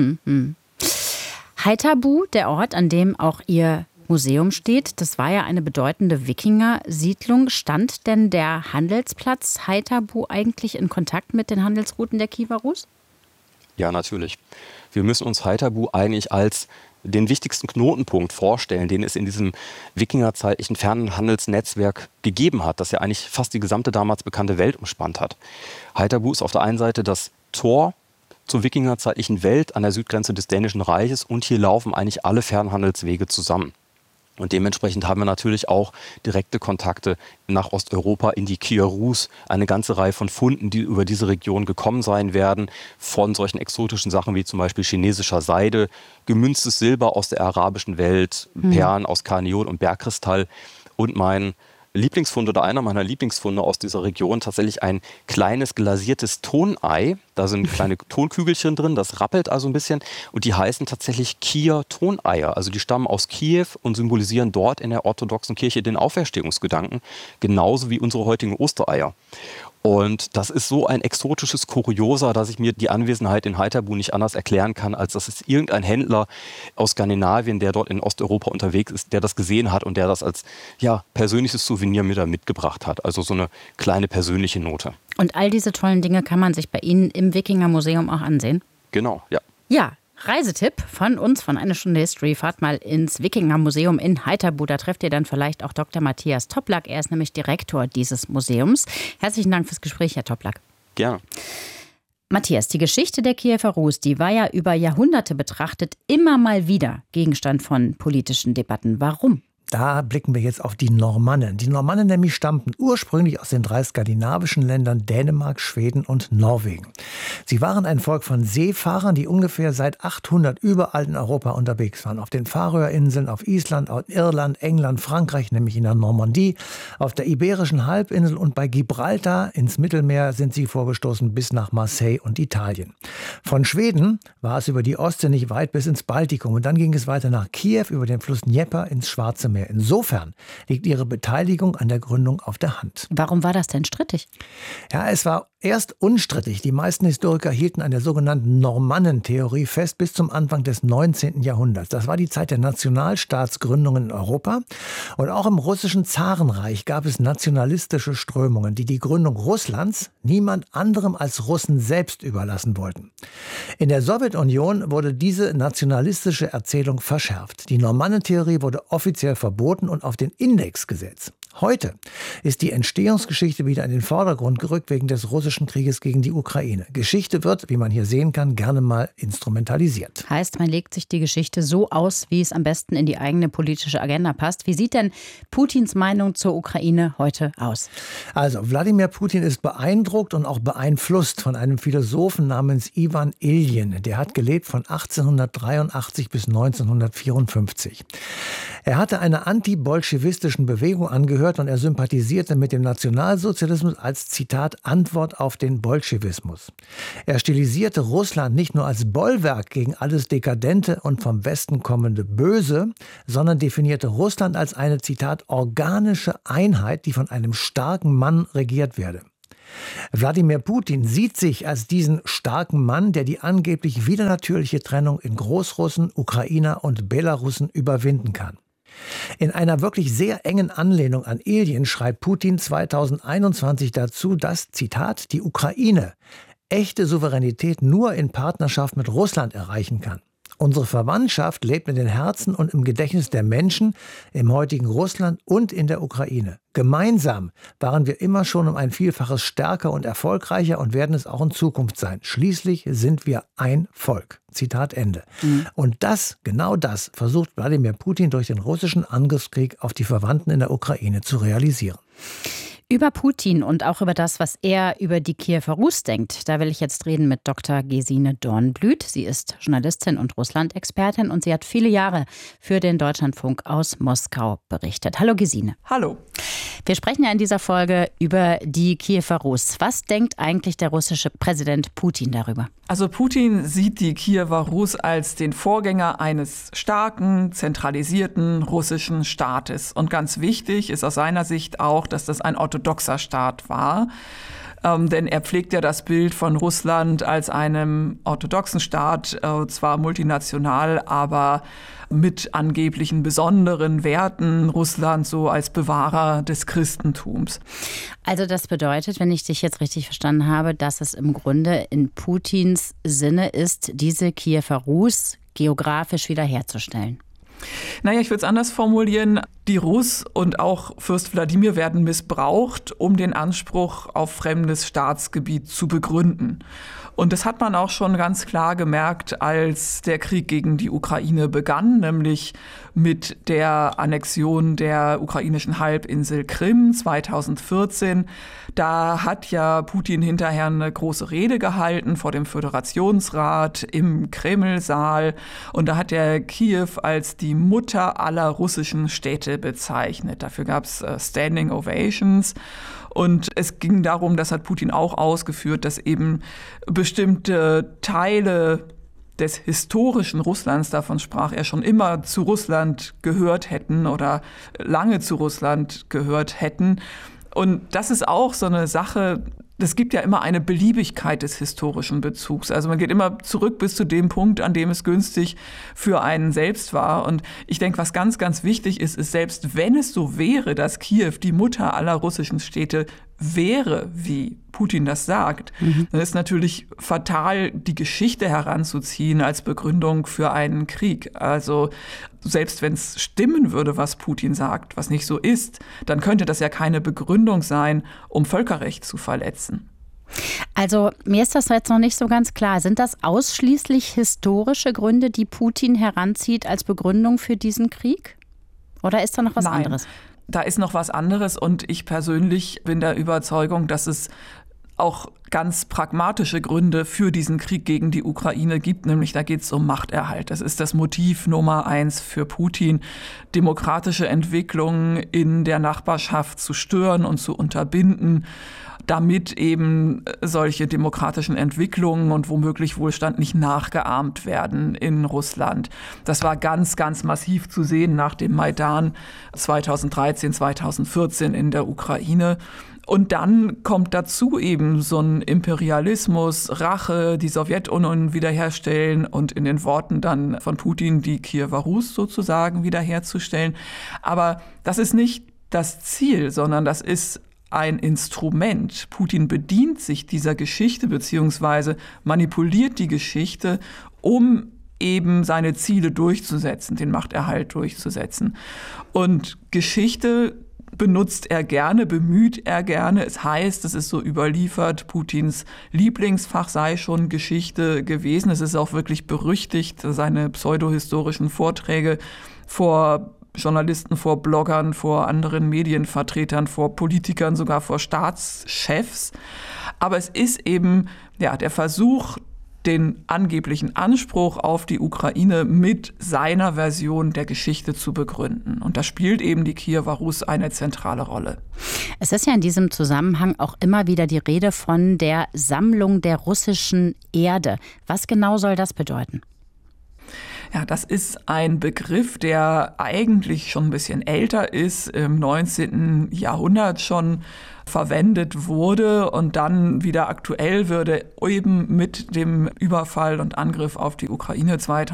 Haithabu, der Ort, an dem auch Ihr Museum steht, das war ja eine bedeutende Wikinger-Siedlung. Stand denn der Handelsplatz Haithabu eigentlich in Kontakt mit den Handelsrouten der Kiewer Rus? Ja, natürlich. Wir müssen uns Haithabu eigentlich als den wichtigsten Knotenpunkt vorstellen, den es in diesem wikingerzeitlichen Fernhandelsnetzwerk gegeben hat, das ja eigentlich fast die gesamte damals bekannte Welt umspannt hat. Haithabu ist auf der einen Seite das Tor zur wikingerzeitlichen Welt an der Südgrenze des Dänischen Reiches und hier laufen eigentlich alle Fernhandelswege zusammen. Und dementsprechend haben wir natürlich auch direkte Kontakte nach Osteuropa in die Kiewer Rus. Eine ganze Reihe von Funden, die über diese Region gekommen sein werden. Von solchen exotischen Sachen wie zum Beispiel chinesischer Seide, gemünztes Silber aus der arabischen Welt, Perlen aus Karneol und Bergkristall. Und mein Lieblingsfund oder einer meiner Lieblingsfunde aus dieser Region tatsächlich ein kleines glasiertes Tonei. Da sind kleine Tonkügelchen drin, das rappelt also ein bisschen. Und die heißen tatsächlich Kiewer-Toneier. Also die stammen aus Kiew und symbolisieren dort in der orthodoxen Kirche den Auferstehungsgedanken. Genauso wie unsere heutigen Ostereier. Und das ist so ein exotisches Kuriosa, dass ich mir die Anwesenheit in Haithabu nicht anders erklären kann, als dass es irgendein Händler aus Skandinavien, der dort in Osteuropa unterwegs ist, der das gesehen hat und der das als persönliches Souvenir mitgebracht hat. Also so eine kleine persönliche Note. Und all diese tollen Dinge kann man sich bei Ihnen im Wikinger-Museum auch ansehen? Genau, ja. Ja. Reisetipp von uns, von Eine Stunde History. Fahrt mal ins Wikinger-Museum in Haithabu. Da trefft ihr dann vielleicht auch Dr. Matthias Toplak. Er ist nämlich Direktor dieses Museums. Herzlichen Dank fürs Gespräch, Herr Toplak. Gerne. Matthias, die Geschichte der Kiewer Rus, die war ja über Jahrhunderte betrachtet immer mal wieder Gegenstand von politischen Debatten. Warum? Da blicken wir jetzt auf die Normannen. Die Normannen nämlich stammten ursprünglich aus den 3 skandinavischen Ländern Dänemark, Schweden und Norwegen. Sie waren ein Volk von Seefahrern, die ungefähr seit 800 überall in Europa unterwegs waren. Auf den Färöerinseln, auf Island, auf Irland, England, Frankreich, nämlich in der Normandie, auf der Iberischen Halbinsel und bei Gibraltar ins Mittelmeer sind sie vorgestoßen bis nach Marseille und Italien. Von Schweden war es über die Ostsee nicht weit bis ins Baltikum und dann ging es weiter nach Kiew über den Fluss Dnepr ins Schwarze Meer. Insofern liegt ihre Beteiligung an der Gründung auf der Hand. Warum war das denn strittig? Ja, es war erst unstrittig. Die meisten Historiker hielten an der sogenannten Normannentheorie fest bis zum Anfang des 19. Jahrhunderts. Das war die Zeit der Nationalstaatsgründungen in Europa. Und auch im russischen Zarenreich gab es nationalistische Strömungen, die die Gründung Russlands niemand anderem als Russen selbst überlassen wollten. In der Sowjetunion wurde diese nationalistische Erzählung verschärft. Die Normannentheorie wurde offiziell verboten und auf den Index gesetzt. Heute ist die Entstehungsgeschichte wieder in den Vordergrund gerückt wegen des russischen Krieges gegen die Ukraine. Geschichte wird, wie man hier sehen kann, gerne mal instrumentalisiert. Heißt, man legt sich die Geschichte so aus, wie es am besten in die eigene politische Agenda passt. Wie sieht denn Putins Meinung zur Ukraine heute aus? Also, Wladimir Putin ist beeindruckt und auch beeinflusst von einem Philosophen namens Iwan Ilyin. Der hat gelebt von 1883 bis 1954. Er hatte einer antibolschewistischen Bewegung angehört und er sympathisierte mit dem Nationalsozialismus als, Zitat, Antwort auf den Bolschewismus. Er stilisierte Russland nicht nur als Bollwerk gegen alles Dekadente und vom Westen kommende Böse, sondern definierte Russland als eine, Zitat, organische Einheit, die von einem starken Mann regiert werde. Wladimir Putin sieht sich als diesen starken Mann, der die angeblich widernatürliche Trennung in Großrussen, Ukrainer und Belarussen überwinden kann. In einer wirklich sehr engen Anlehnung an Ilyin schreibt Putin 2021 dazu, dass, Zitat, die Ukraine echte Souveränität nur in Partnerschaft mit Russland erreichen kann. Unsere Verwandtschaft lebt in den Herzen und im Gedächtnis der Menschen im heutigen Russland und in der Ukraine. Gemeinsam waren wir immer schon um ein Vielfaches stärker und erfolgreicher und werden es auch in Zukunft sein. Schließlich sind wir ein Volk. Zitat Ende. Und genau das versucht Wladimir Putin durch den russischen Angriffskrieg auf die Verwandten in der Ukraine zu realisieren. Über Putin und auch über das, was er über die Kiewer Rus denkt, da will ich jetzt reden mit Dr. Gesine Dornblüt. Sie ist Journalistin und Russland-Expertin und sie hat viele Jahre für den Deutschlandfunk aus Moskau berichtet. Hallo Gesine. Hallo. Wir sprechen ja in dieser Folge über die Kiewer Rus. Was denkt eigentlich der russische Präsident Putin darüber? Also Putin sieht die Kiewer Rus als den Vorgänger eines starken, zentralisierten russischen Staates. Und ganz wichtig ist aus seiner Sicht auch, dass das ein orthodoxer Staat war. Denn er pflegt ja das Bild von Russland als einem orthodoxen Staat, zwar multinational, aber mit angeblichen besonderen Werten, Russland so als Bewahrer des Christentums. Also das bedeutet, wenn ich dich jetzt richtig verstanden habe, dass es im Grunde in Putins Sinne ist, diese Kiewer Rus geografisch wiederherzustellen. Naja, ich würde es anders formulieren. Die Rus und auch Fürst Wladimir werden missbraucht, um den Anspruch auf fremdes Staatsgebiet zu begründen. Und das hat man auch schon ganz klar gemerkt, als der Krieg gegen die Ukraine begann, nämlich mit der Annexion der ukrainischen Halbinsel Krim 2014. Da hat ja Putin hinterher eine große Rede gehalten vor dem Föderationsrat im Kremlsaal. Und da hat er Kiew als die Mutter aller russischen Städte bezeichnet. Dafür gab es Standing Ovations. Und es ging darum, das hat Putin auch ausgeführt, dass eben bestimmte Teile des historischen Russlands, davon sprach er schon immer, zu Russland gehört hätten oder lange zu Russland gehört hätten. Und das ist auch so eine Sache, es gibt ja immer eine Beliebigkeit des historischen Bezugs. Also man geht immer zurück bis zu dem Punkt, an dem es günstig für einen selbst war. Und ich denke, was ganz, ganz wichtig ist, selbst wenn es so wäre, dass Kiew die Mutter aller russischen Städte wäre, wie Putin das sagt, dann ist natürlich fatal, die Geschichte heranzuziehen als Begründung für einen Krieg. Also selbst wenn es stimmen würde, was Putin sagt, was nicht so ist, dann könnte das ja keine Begründung sein, um Völkerrecht zu verletzen. Also mir ist das jetzt noch nicht so ganz klar. Sind das ausschließlich historische Gründe, die Putin heranzieht als Begründung für diesen Krieg? Oder ist da noch was anderes? Da ist noch was anderes und ich persönlich bin der Überzeugung, dass es auch ganz pragmatische Gründe für diesen Krieg gegen die Ukraine gibt, nämlich da geht es um Machterhalt. Das ist das Motiv Nummer 1 für Putin, demokratische Entwicklungen in der Nachbarschaft zu stören und zu unterbinden, damit eben solche demokratischen Entwicklungen und womöglich Wohlstand nicht nachgeahmt werden in Russland. Das war ganz, ganz massiv zu sehen nach dem Maidan 2013, 2014 in der Ukraine. Und dann kommt dazu eben so ein Imperialismus, Rache, die Sowjetunion wiederherstellen und in den Worten dann von Putin die Kiewer Rus sozusagen wiederherzustellen. Aber das ist nicht das Ziel, sondern das ist ein Instrument. Putin bedient sich dieser Geschichte bzw. manipuliert die Geschichte, um eben seine Ziele durchzusetzen, den Machterhalt durchzusetzen. Und Geschichte benutzt er gerne, bemüht er gerne. Es heißt, es ist so überliefert, Putins Lieblingsfach sei schon Geschichte gewesen. Es ist auch wirklich berüchtigt, seine pseudohistorischen Vorträge vor Journalisten, vor Bloggern, vor anderen Medienvertretern, vor Politikern, sogar vor Staatschefs. Aber es ist eben der Versuch, den angeblichen Anspruch auf die Ukraine mit seiner Version der Geschichte zu begründen. Und da spielt eben die Kiewer Rus eine zentrale Rolle. Es ist ja in diesem Zusammenhang auch immer wieder die Rede von der Sammlung der russischen Erde. Was genau soll das bedeuten? Ja, das ist ein Begriff, der eigentlich schon ein bisschen älter ist, im 19. Jahrhundert schon verwendet wurde und dann wieder aktuell würde, eben mit dem Überfall und Angriff auf die Ukraine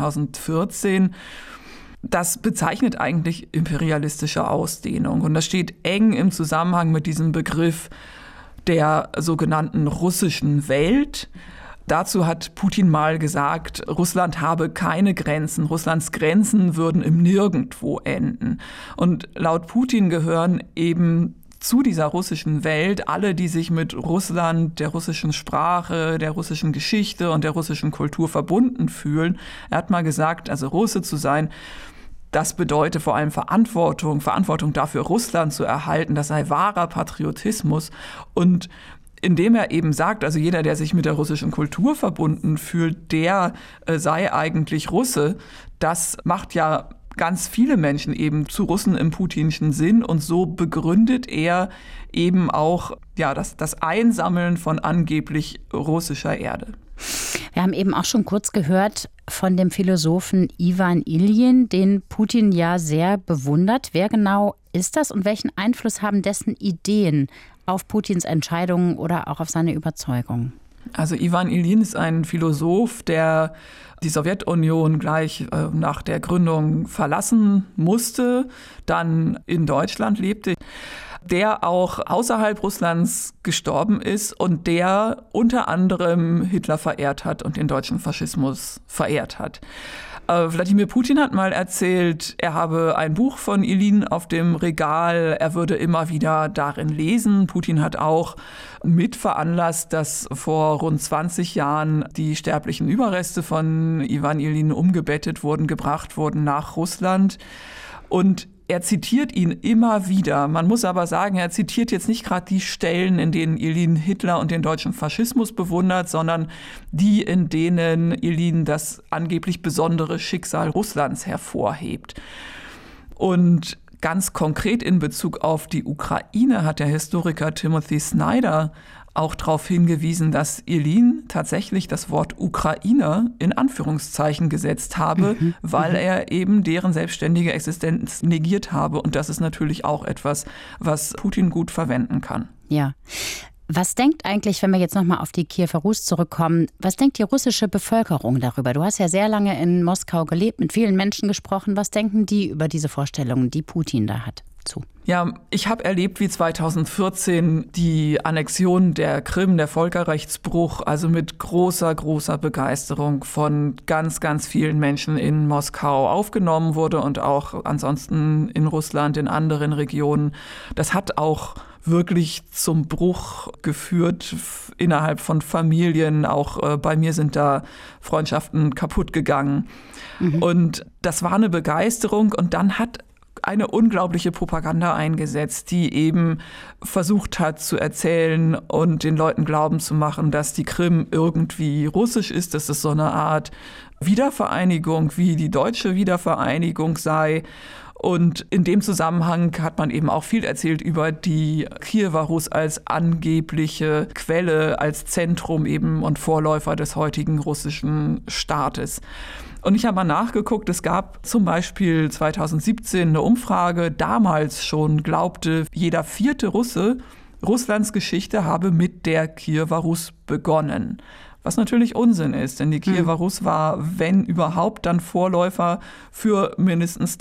2014. Das bezeichnet eigentlich imperialistische Ausdehnung und das steht eng im Zusammenhang mit diesem Begriff der sogenannten russischen Welt. Dazu hat Putin mal gesagt, Russland habe keine Grenzen. Russlands Grenzen würden im Nirgendwo enden. Und laut Putin gehören eben zu dieser russischen Welt alle, die sich mit Russland, der russischen Sprache, der russischen Geschichte und der russischen Kultur verbunden fühlen. Er hat mal gesagt, also Russe zu sein, das bedeutet vor allem Verantwortung dafür, Russland zu erhalten, das sei wahrer Patriotismus. Und indem er eben sagt, also jeder, der sich mit der russischen Kultur verbunden fühlt, der sei eigentlich Russe, das macht ja ganz viele Menschen eben zu Russen im putinschen Sinn. Und so begründet er eben auch das Einsammeln von angeblich russischer Erde. Wir haben eben auch schon kurz gehört von dem Philosophen Iwan Iljin, den Putin ja sehr bewundert. Wer genau ist das und welchen Einfluss haben dessen Ideen auf Putins Entscheidungen oder auch auf seine Überzeugungen? Also Iwan Iljin ist ein Philosoph, der die Sowjetunion gleich nach der Gründung verlassen musste, dann in Deutschland lebte, der auch außerhalb Russlands gestorben ist und der unter anderem Hitler verehrt hat und den deutschen Faschismus verehrt hat. Wladimir Putin hat mal erzählt, er habe ein Buch von Iljin auf dem Regal, er würde immer wieder darin lesen. Putin hat auch mit veranlasst, dass vor rund 20 Jahren die sterblichen Überreste von Iwan Iljin umgebettet wurden, gebracht wurden nach Russland. Und er zitiert ihn immer wieder. Man muss aber sagen, er zitiert jetzt nicht gerade die Stellen, in denen Iljin Hitler und den deutschen Faschismus bewundert, sondern die, in denen Iljin das angeblich besondere Schicksal Russlands hervorhebt. Und ganz konkret in Bezug auf die Ukraine hat der Historiker Timothy Snyder auch darauf hingewiesen, dass Iljin tatsächlich das Wort Ukrainer in Anführungszeichen gesetzt habe, weil er eben deren selbstständige Existenz negiert habe. Und das ist natürlich auch etwas, was Putin gut verwenden kann. Ja. Was denkt eigentlich, wenn wir jetzt nochmal auf die Kiewer Rus zurückkommen, was denkt die russische Bevölkerung darüber? Du hast ja sehr lange in Moskau gelebt, mit vielen Menschen gesprochen. Was denken die über diese Vorstellungen, die Putin da hat? Zu. Ja, ich habe erlebt, wie 2014 die Annexion der Krim, der Völkerrechtsbruch, also mit großer Begeisterung von ganz, ganz vielen Menschen in Moskau aufgenommen wurde und auch ansonsten in Russland, in anderen Regionen. Das hat auch wirklich zum Bruch geführt innerhalb von Familien. Auch bei mir sind da Freundschaften kaputt gegangen. Und das war eine Begeisterung und dann hat eine unglaubliche Propaganda eingesetzt, die eben versucht hat zu erzählen und den Leuten glauben zu machen, dass die Krim irgendwie russisch ist, dass es so eine Art Wiedervereinigung wie die deutsche Wiedervereinigung sei. Und in dem Zusammenhang hat man eben auch viel erzählt über die Kiewer Rus als angebliche Quelle, als Zentrum eben und Vorläufer des heutigen russischen Staates. Und ich habe mal nachgeguckt, es gab zum Beispiel 2017 eine Umfrage, damals schon glaubte jeder 4. Russe, Russlands Geschichte habe mit der Kiewer Rus begonnen. Was natürlich Unsinn ist, denn die Kiewer Rus war, wenn überhaupt, dann Vorläufer für mindestens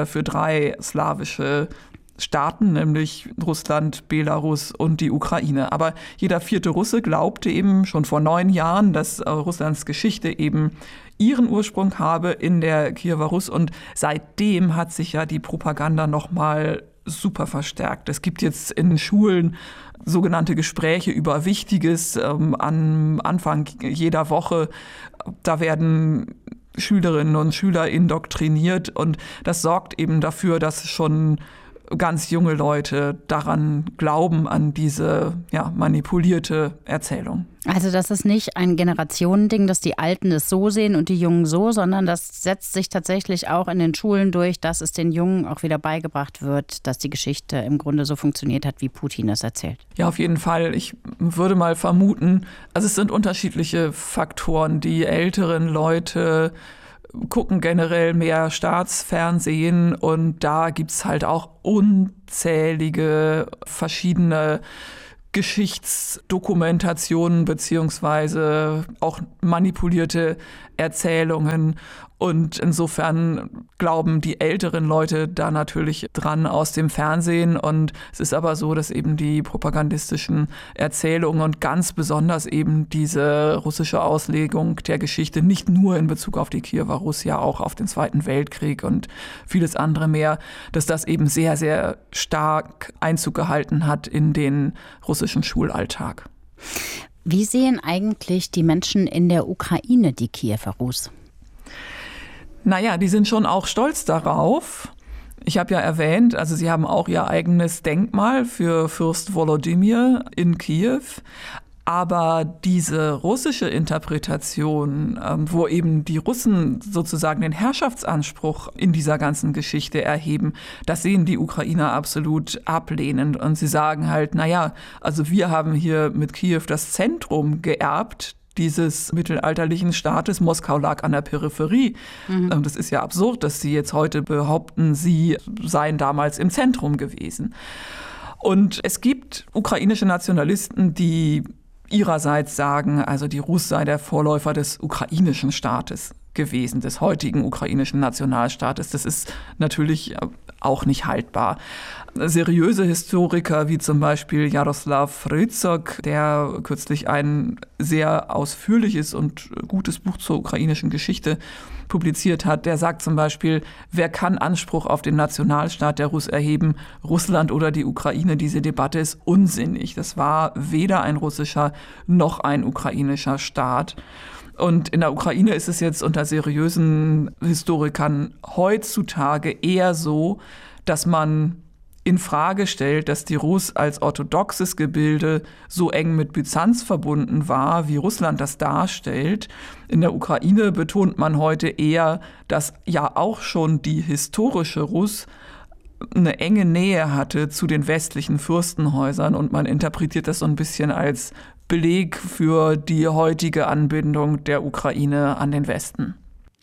3 slawische Staaten, nämlich Russland, Belarus und die Ukraine. Aber jeder 4. Russe glaubte eben schon vor 9 Jahren, dass Russlands Geschichte eben ihren Ursprung habe in der Kiewer Rus. Und seitdem hat sich ja die Propaganda nochmal super verstärkt. Es gibt jetzt in Schulen sogenannte Gespräche über Wichtiges am Anfang jeder Woche. Da werden Schülerinnen und Schüler indoktriniert und das sorgt eben dafür, dass schon ganz junge Leute daran glauben, an diese manipulierte Erzählung. Also das ist nicht ein Generationending, dass die Alten es so sehen und die Jungen so, sondern das setzt sich tatsächlich auch in den Schulen durch, dass es den Jungen auch wieder beigebracht wird, dass die Geschichte im Grunde so funktioniert hat, wie Putin es erzählt. Ja, auf jeden Fall. Ich würde mal vermuten, also es sind unterschiedliche Faktoren. Die älteren Leute gucken generell mehr Staatsfernsehen und da gibt's halt auch unzählige verschiedene Geschichtsdokumentationen beziehungsweise auch manipulierte Erzählungen. Und insofern glauben die älteren Leute da natürlich dran aus dem Fernsehen. Und es ist aber so, dass eben die propagandistischen Erzählungen und ganz besonders eben diese russische Auslegung der Geschichte, nicht nur in Bezug auf die Kiewer Rus, ja auch auf den Zweiten Weltkrieg und vieles andere mehr, dass das eben sehr, sehr stark Einzug gehalten hat in den russischen Schulalltag. Wie sehen eigentlich die Menschen in der Ukraine die Kiewer Rus? Naja, die sind schon auch stolz darauf. Ich habe ja erwähnt, also sie haben auch ihr eigenes Denkmal für Fürst Volodymyr in Kiew. Aber diese russische Interpretation, wo eben die Russen sozusagen den Herrschaftsanspruch in dieser ganzen Geschichte erheben, das sehen die Ukrainer absolut ablehnend. Und sie sagen halt, naja, also wir haben hier mit Kiew das Zentrum geerbt dieses mittelalterlichen Staates. Moskau lag an der Peripherie. Das ist ja absurd, dass sie jetzt heute behaupten, sie seien damals im Zentrum gewesen. Und es gibt ukrainische Nationalisten, die ihrerseits sagen, also die Rus sei der Vorläufer des ukrainischen Staates gewesen, des heutigen ukrainischen Nationalstaates. Das ist natürlich auch nicht haltbar. Seriöse Historiker wie zum Beispiel Jaroslav Ryzok, der kürzlich ein sehr ausführliches und gutes Buch zur ukrainischen Geschichte publiziert hat, der sagt zum Beispiel, wer kann Anspruch auf den Nationalstaat der Rus erheben? Russland oder die Ukraine? Diese Debatte ist unsinnig. Das war weder ein russischer noch ein ukrainischer Staat. Und in der Ukraine ist es jetzt unter seriösen Historikern heutzutage eher so, dass man in Frage stellt, dass die Rus als orthodoxes Gebilde so eng mit Byzanz verbunden war, wie Russland das darstellt. In der Ukraine betont man heute eher, dass ja auch schon die historische Rus eine enge Nähe hatte zu den westlichen Fürstenhäusern und man interpretiert das so ein bisschen als Beleg für die heutige Anbindung der Ukraine an den Westen.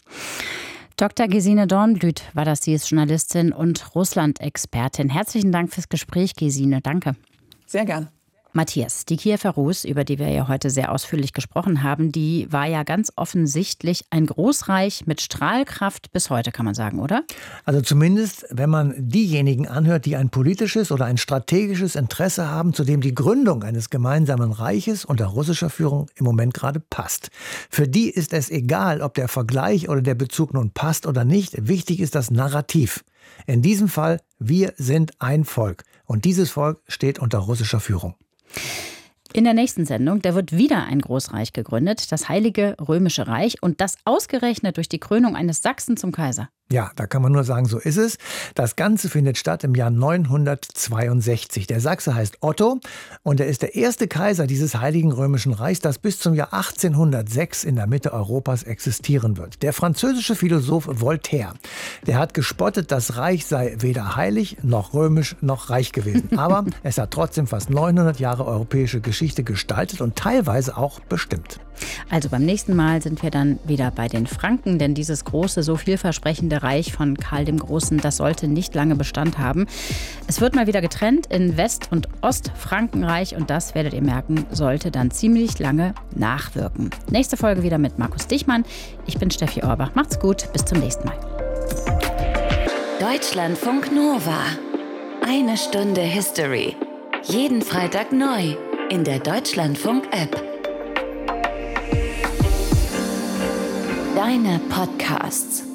Dr. Gesine Dornblüt war das. Sie ist Journalistin und Russland-Expertin. Herzlichen Dank fürs Gespräch, Gesine. Danke. Sehr gern. Matthias, die Kiewer Rus, über die wir ja heute sehr ausführlich gesprochen haben, die war ja ganz offensichtlich ein Großreich mit Strahlkraft bis heute, kann man sagen, oder? Also zumindest, wenn man diejenigen anhört, die ein politisches oder ein strategisches Interesse haben, zu dem die Gründung eines gemeinsamen Reiches unter russischer Führung im Moment gerade passt. Für die ist es egal, ob der Vergleich oder der Bezug nun passt oder nicht. Wichtig ist das Narrativ. In diesem Fall, wir sind ein Volk. Und dieses Volk steht unter russischer Führung. In der nächsten Sendung, da wird wieder ein Großreich gegründet, das Heilige Römische Reich, und das ausgerechnet durch die Krönung eines Sachsen zum Kaiser. Ja, da kann man nur sagen, so ist es. Das Ganze findet statt im Jahr 962. Der Sachse heißt Otto und er ist der erste Kaiser dieses Heiligen Römischen Reichs, das bis zum Jahr 1806 in der Mitte Europas existieren wird. Der französische Philosoph Voltaire, der hat gespottet, das Reich sei weder heilig noch römisch noch reich gewesen. Aber es hat trotzdem fast 900 Jahre europäische Geschichte gestaltet und teilweise auch bestimmt. Also beim nächsten Mal sind wir dann wieder bei den Franken, denn dieses große, so vielversprechende Reich von Karl dem Großen, das sollte nicht lange Bestand haben. Es wird mal wieder getrennt in West- und Ostfrankenreich und das, werdet ihr merken, sollte dann ziemlich lange nachwirken. Nächste Folge wieder mit Markus Dichmann. Ich bin Steffi Orbach. Macht's gut, bis zum nächsten Mal. Deutschlandfunk Nova. Eine Stunde History. Jeden Freitag neu in der Deutschlandfunk-App. Deine Podcasts.